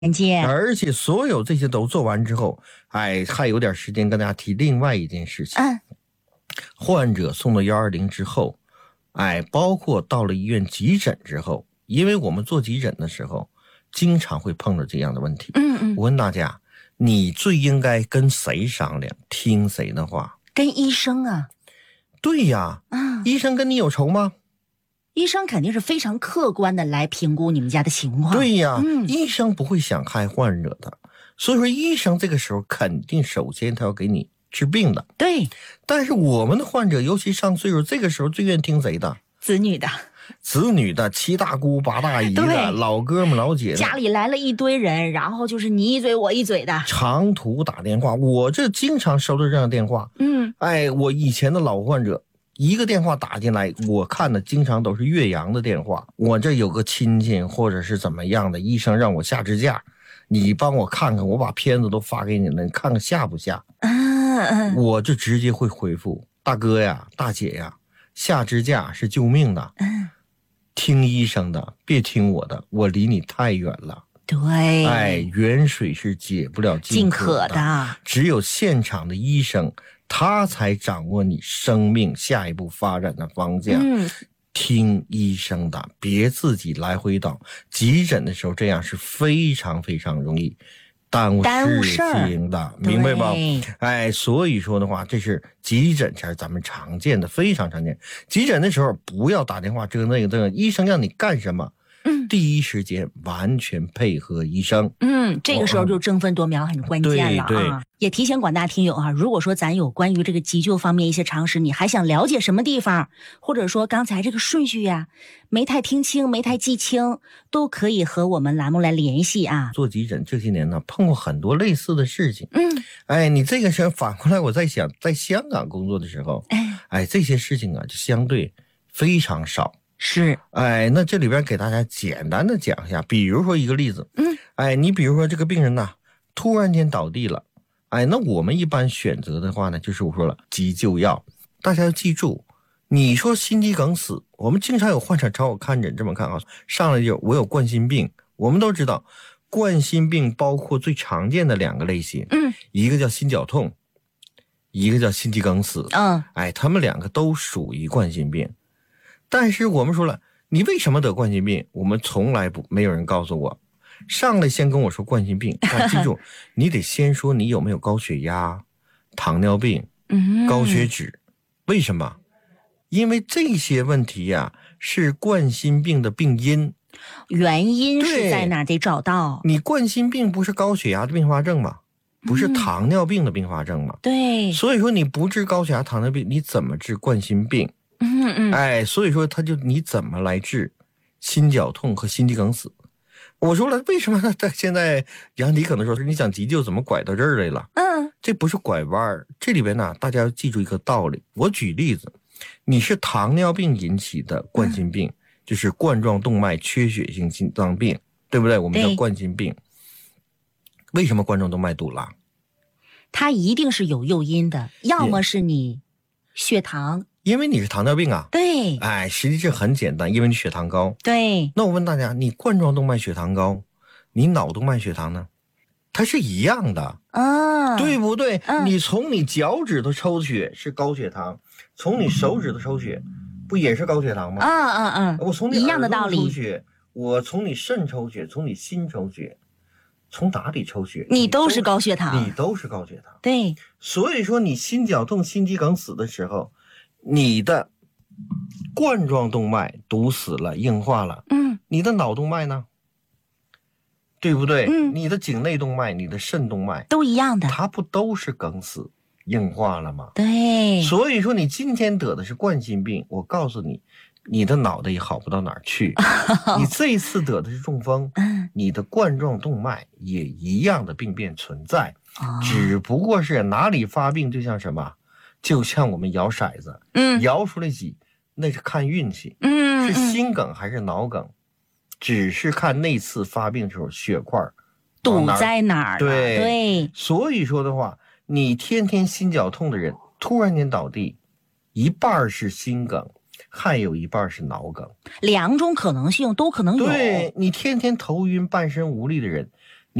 见。 而且所有这些都做完之后，还有点时间跟大家提另外一件事情。患者送到120之后，包括到了医院急诊之后，因为我们做急诊的时候，经常会碰到这样的问题。我问大家，你最应该跟谁商量，听谁的话？ 跟医生啊。 对呀，医生跟你有仇吗？ 医生肯定是非常客观的来评估你们家的情况。 对呀，医生不会想害患者的，所以说医生这个时候肯定首先他要给你治病的。 对， 但是我们的患者尤其上岁数，这个时候最愿意听谁的？ 子女的。 子女的，七大姑八大姨的，老哥们老姐的， 家里来了一堆人，然后就是你一嘴我一嘴的， 长途打电话，我这经常收到这样的电话。我以前的老患者一个电话打进来，我看的经常都是岳阳的电话，我这有个亲戚或者是怎么样的，医生让我下支架，你帮我看看，我把片子都发给你了，你看看下不下。我就直接会回复，大哥呀大姐呀，下支架是救命的，听医生的，别听我的，我离你太远了。 对， 远水是解不了近渴的，只有现场的医生，他才掌握你生命下一步发展的方向。听医生的，别自己来回倒。急诊的时候这样是非常非常容易耽误事情的，明白吧？所以说的话，这是急诊前咱们常见的，非常常见。急诊的时候不要打电话这个那个，医生让你干什么？第一时间完全配合医生。 这个时候就争分夺秒很关键了啊！也提醒广大听友啊，如果说咱有关于这个急救方面一些常识，你还想了解什么地方，或者说刚才这个顺序呀没太听清没太记清，都可以和我们栏目来联系啊。 做急诊这些年呢，碰过很多类似的事情。你这个时候反过来我在想，在香港工作的时候，这些事情啊就相对非常少。 是， 那这里边给大家简单的讲一下，比如说一个例子，你比如说这个病人呢，突然间倒地了，那我们一般选择的话呢，就是我说了急救药，大家要记住，你说心肌梗死，我们经常有患者找我看诊，这么看啊，上来就我有冠心病，我们都知道，冠心病包括最常见的2个类型，一个叫心绞痛，一个叫心肌梗死，他们2个都属于冠心病。但是我们说了，你为什么得冠心病？我们从来没有人告诉我。上来先跟我说冠心病，记住，你得先说你有没有高血压、糖尿病、高血脂。为什么？因为这些问题呀，是冠心病的病因。 原因是在哪得找到。 你冠心病不是高血压的并发症吗？不是糖尿病的并发症吗？ 对。 所以说你不治高血压、糖尿病，你怎么治冠心病？所以说你怎么来治心绞痛和心肌梗死？我说了，为什么现在杨迪可能说你讲急救怎么拐到这儿来了？这不是拐弯，这里边呢，大家要记住一个道理。我举例子，你是糖尿病引起的冠心病，就是冠状动脉缺血性心脏病，对不对？我们叫冠心病。为什么冠状动脉堵了？ 它一定是有诱因的，要么是你血糖。 因为你是糖尿病啊， 对， 实际是很简单，因为你血糖高。 对， 那我问大家，你冠状动脉血糖高，你脑动脉血糖呢？它是一样的对不对？你从你脚趾头抽血是高血糖，从你手指头抽血不也是高血糖吗？我从你耳朵抽血，我从你肾抽血，从你心抽血，从哪里抽血， 你都是高血糖， 你都是高血糖。 对， 所以说你心绞痛、心肌梗死的时候，你的冠状动脉堵死了、硬化了，你的脑动脉呢？对不对？你的颈内动脉、你的肾动脉都一样的， 它不都是梗死、硬化了吗？ 对。 所以说你今天得的是冠心病，我告诉你，你的脑袋也好不到哪儿去。你这一次得的是中风，你的冠状动脉也一样的病变存在，只不过是哪里发病，就像什么？就像我们摇骰子，摇出来几，那是看运气，是心梗还是脑梗，只是看那次发病的时候血块堵在哪儿。对， 所以说的话，你天天心绞痛的人，突然间倒地，一半是心梗，还有一半是脑梗， 两种可能性都可能有。 对，你天天头晕半身无力的人，